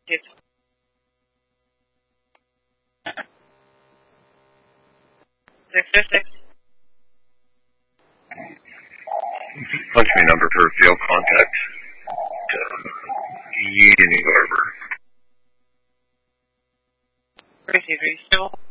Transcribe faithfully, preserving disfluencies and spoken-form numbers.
Yes. Six six six. Punch me number for field contact. Uh, Union Harbor. Receive, are you still